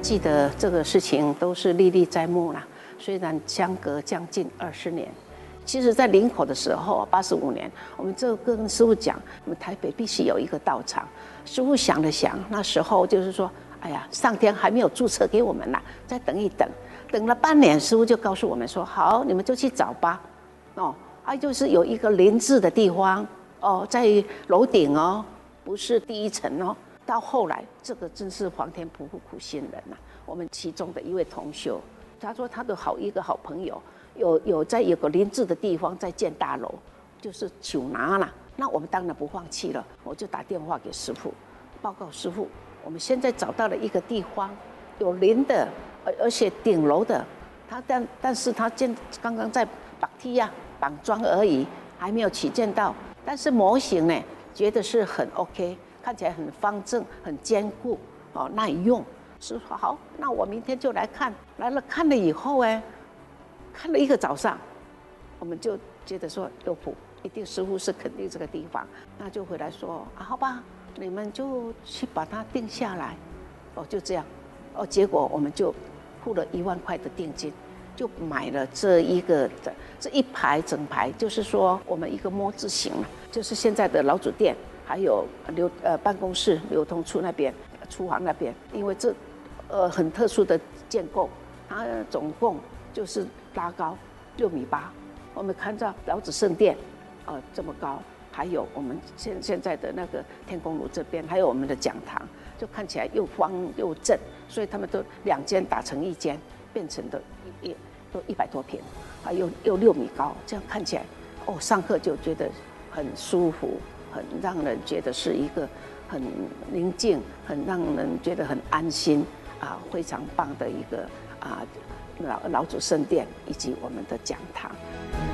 记得这个事情都是历历在目啦。虽然相隔将近20年，其实在林口的时候，85年，我们就跟师父讲，我们台北必须有一个道场。师父想了想，那时候就是说，哎呀，上天还没有注册给我们啦，再等一等。等了半年，师父就告诉我们说，好，你们就去找吧。哦，就是有一个林志的地方哦，在楼顶哦，不是第1层哦。到后来，这个真是皇天不负苦心人呐。我们其中的一位同修，他说他的一个好朋友，有在有个林志的地方在建大楼，就是求拿了。那我们当然不放弃了，我就打电话给师父，报告师父，我们现在找到了一个地方，有林的，而且顶楼的，但是他刚刚在绑梯呀、绑桩而已，还没有起建到。但是模型呢，觉得是很 OK， 看起来很方正、很坚固，哦，耐用。师父说好，那我明天就来看。来了看了以后，看了1个早上，我们就觉得说有谱，一定师父是肯定这个地方，那就回来说好吧，你们就去把它定下来。哦，就这样，哦，结果我们就付了1万块的定金，就买了这一排整排，就是说我们一个摸字形，就是现在的老主店，还有办公室流通处那边、厨房那边，因为这很特殊的建构，它总共就是拉高6.8米。我们看到老子圣殿，这么高，还有我们现在的那个天公炉这边，还有我们的讲堂，就看起来又方又正，所以他们都2间打成1间，变成的都100多平，又6米高，这样看起来，哦，上课就觉得很舒服，很让人觉得是一个很宁静，很让人觉得很安心啊，非常棒的一个老祖圣殿以及我们的讲堂。